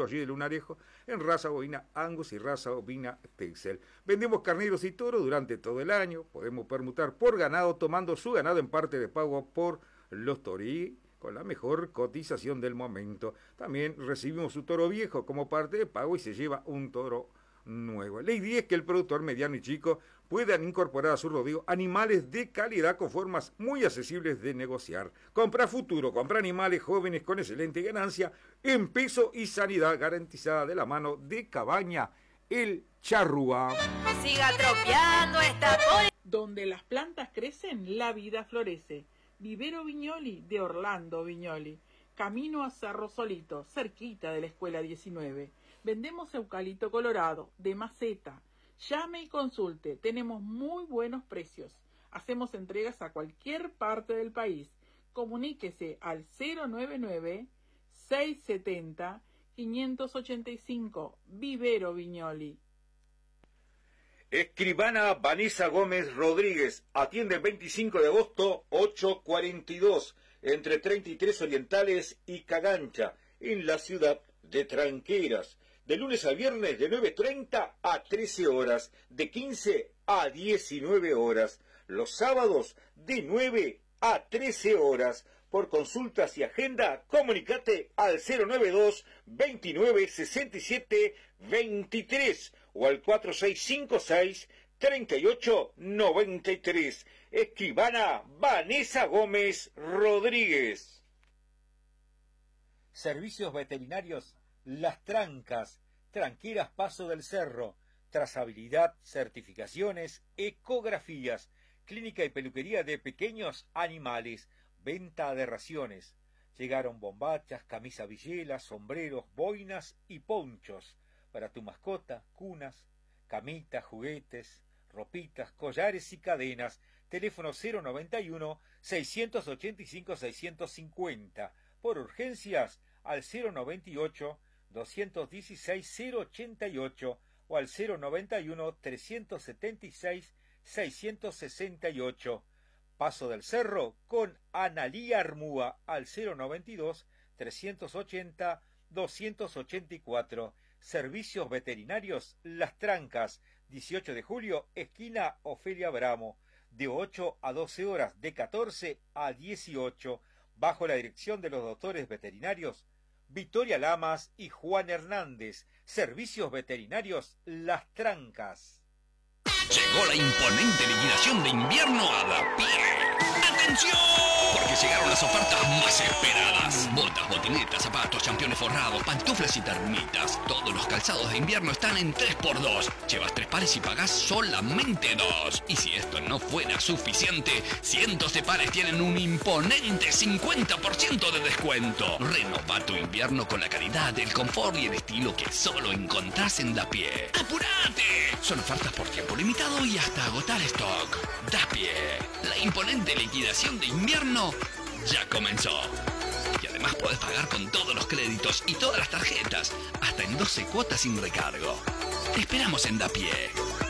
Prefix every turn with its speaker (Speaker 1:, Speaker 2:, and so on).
Speaker 1: Futuro, allí de Lunarejo, en raza bovina Angus y raza bovina Texel. Vendemos carneros y toros durante todo el año, podemos permutar por ganado, tomando su ganado en parte de pago por los torí, con la mejor cotización del momento. También recibimos su toro viejo como parte de pago y se lleva un toro nuevo. La idea es que el productor mediano y chico puedan incorporar a su rodeo animales de calidad con formas muy accesibles de negociar. Compra futuro, compra animales jóvenes con excelente ganancia en peso y sanidad garantizada de la mano de Cabaña El Charrúa.
Speaker 2: Siga tropeando esta poli.
Speaker 3: Donde las plantas crecen, la vida florece. Vivero Viñoli de Orlando Viñoli. Camino a Cerro Solito, cerquita de la Escuela 19. Vendemos eucalipto colorado, de maceta. Llame y consulte, tenemos muy buenos precios. Hacemos entregas a cualquier parte del país. Comuníquese al 099-670-585, Vivero Viñoli.
Speaker 4: Escribana Vanessa Gómez Rodríguez, atiende el 25 de agosto, 8:42, entre 33 Orientales y Cagancha, en la ciudad de Tranqueras. De lunes a viernes de 9:30 a 13 horas, de 15 a 19 horas. Los sábados de 9 a 13 horas. Por consultas y agenda, comunicate al 092 29 67 23 o al 4656 38 93. Escribana Vanessa Gómez Rodríguez.
Speaker 5: Servicios veterinarios Las Trancas, Tranqueras Paso del Cerro, trazabilidad, certificaciones, ecografías, clínica y peluquería de pequeños animales, venta de raciones. Llegaron bombachas, camisa villelas, sombreros, boinas y ponchos para tu mascota, cunas, camitas, juguetes, ropitas, collares y cadenas. Teléfono 091-685-650. Por urgencias al 098-216-088 o al 091-376-668. Paso del Cerro con Analía Armúa al 092-380-284. Servicios veterinarios Las Trancas, 18 de julio, esquina Ofelia Bramo, de 8 a 12 horas, de 14 a 18, bajo la dirección de los doctores veterinarios Victoria Lamas y Juan Hernández. Servicios veterinarios Las Trancas.
Speaker 6: Llegó la imponente liquidación de invierno a Da Pie. ¡Atención! Porque llegaron las ofertas más esperadas. Botas, botinetas, zapatos, championes forrados, pantuflas y termitas. Todos los calzados de invierno están en 3x2. Llevas 3 pares y pagás solamente 2. Y si esto no fuera suficiente, cientos de pares tienen un imponente 50% de descuento. Renova tu invierno con la calidad, el confort y el estilo que solo encontrás en Da Pie. ¡Apurate! Son ofertas por tiempo limitado y hasta agotar stock. Da Pie. La imponente liquidación de invierno ya comenzó. Y además podés pagar con todos los créditos y todas las tarjetas, hasta en 12 cuotas sin recargo. Te esperamos en Da Pie.